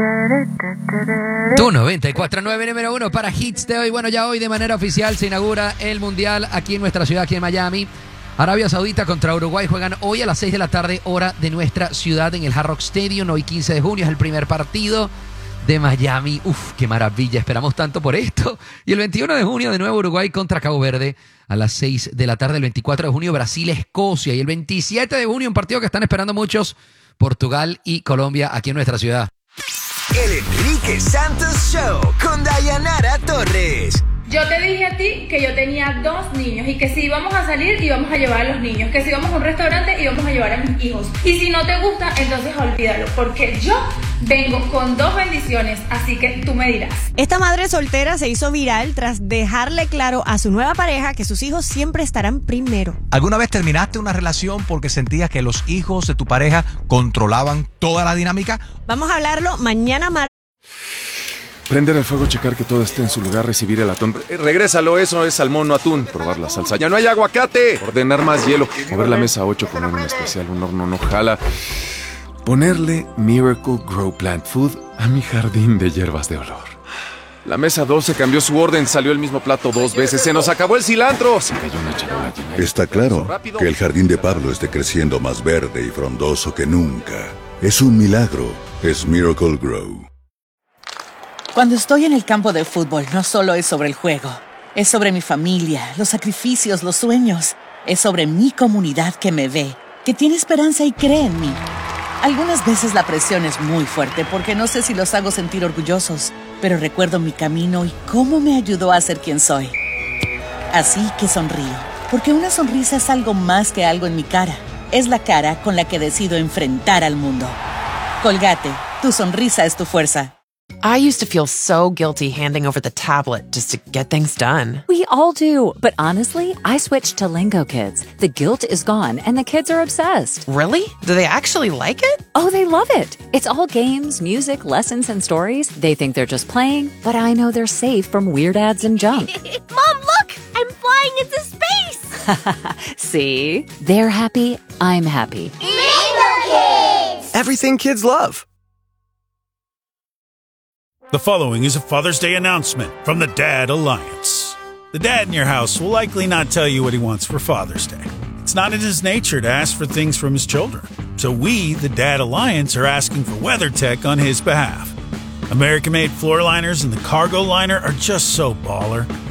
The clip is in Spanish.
Tu 94.9 número 1 para hits de hoy. Bueno, ya hoy de manera oficial se inaugura el Mundial aquí en nuestra ciudad, aquí en Miami. Arabia Saudita contra Uruguay juegan hoy a las 6 de la tarde, hora de nuestra ciudad, en el Hard Rock Stadium. Hoy 15 de junio es el primer partido de Miami. Uf, qué maravilla, esperamos tanto por esto. Y el 21 de junio de nuevo Uruguay contra Cabo Verde a las 6 de la tarde. El 24 de junio Brasil-Escocia. Y el 27 de junio un partido que están esperando muchos, Portugal y Colombia aquí en nuestra ciudad. El Enrique Santos Show con Dayanara Torres. Yo te dije a ti que yo tenía 2 niños y que si íbamos a salir íbamos a llevar a los niños, que si íbamos a un restaurante íbamos a llevar a mis hijos. Y si no te gusta, entonces olvídalo, porque yo vengo con 2 bendiciones, así que tú me dirás. Esta madre soltera se hizo viral tras dejarle claro a su nueva pareja que sus hijos siempre estarán primero. ¿Alguna vez terminaste una relación porque sentías que los hijos de tu pareja controlaban toda la dinámica? Vamos a hablarlo mañana martes. Prender el fuego, checar que todo esté en su lugar, recibir el atún. Regrésalo, eso es salmón, no atún. Probar la salsa. ¡Ya no hay aguacate! Ordenar más hielo. Mover la mesa 8, poner un especial, un horno no jala. Ponerle Miracle Grow Plant Food a mi jardín de hierbas de olor. La mesa 12 cambió su orden, salió el mismo plato 2 veces. ¡Se nos acabó el cilantro! Se cayó una charola llena de... Está claro que el jardín de Pablo esté creciendo más verde y frondoso que nunca. Es un milagro. Es Miracle Grow. Cuando estoy en el campo de fútbol, no solo es sobre el juego. Es sobre mi familia, los sacrificios, los sueños. Es sobre mi comunidad que me ve, que tiene esperanza y cree en mí. Algunas veces la presión es muy fuerte porque no sé si los hago sentir orgullosos, pero recuerdo mi camino y cómo me ayudó a ser quien soy. Así que sonrío, porque una sonrisa es algo más que algo en mi cara. Es la cara con la que decido enfrentar al mundo. Colgate, tu sonrisa es tu fuerza. I used to feel so guilty handing over the tablet just to get things done. We all do, but honestly, I switched to Lingo Kids. The guilt is gone and the kids are obsessed. Really? Do they actually like it? Oh, they love it. It's all games, music, lessons, and stories. They think they're just playing, but I know they're safe from weird ads and junk. Mom, look! I'm flying into space! See? They're happy, I'm happy. Lingo Kids! Everything kids love. The following is a Father's Day announcement from the Dad Alliance. The dad in your house will likely not tell you what he wants for Father's Day. It's not in his nature to ask for things from his children. So we, the Dad Alliance, are asking for WeatherTech on his behalf. American-made floor liners and the cargo liner are just so baller.